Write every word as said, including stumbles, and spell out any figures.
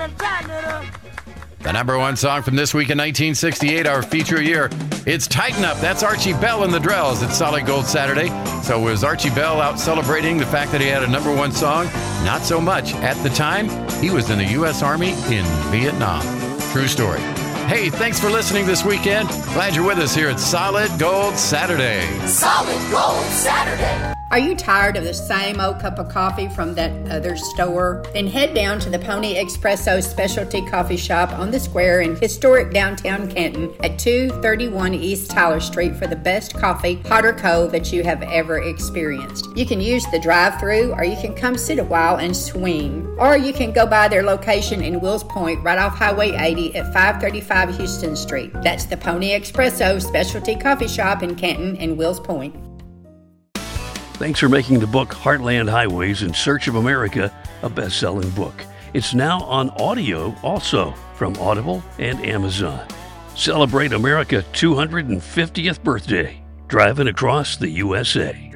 The number one song from this week in nineteen sixty-eight, our feature year, it's Tighten Up. That's Archie Bell and the Drells. It's Solid Gold Saturday. So was Archie Bell out celebrating the fact that he had a number one song? Not so much. At the time, he was in the U S Army in Vietnam. True story. Hey, thanks for listening this weekend. Glad you're with us here at Solid Gold Saturday. Solid Gold Saturday. Are you tired of the same old cup of coffee from that other store? Then head down to the Pony Espresso Specialty Coffee Shop on the square in historic downtown Canton at two thirty-one East Tyler Street for the best coffee, hot or cold, that you have ever experienced. You can use the drive-thru, or you can come sit a while and swing. Or you can go by their location in Wills Point right off Highway eighty at five thirty-five Houston Street. That's the Pony Espresso Specialty Coffee Shop in Canton and Wills Point. Thanks for making the book Heartland Highways in Search of America a best-selling book. It's now on audio also from Audible and Amazon. Celebrate America's two hundred fiftieth birthday, driving across the U S A.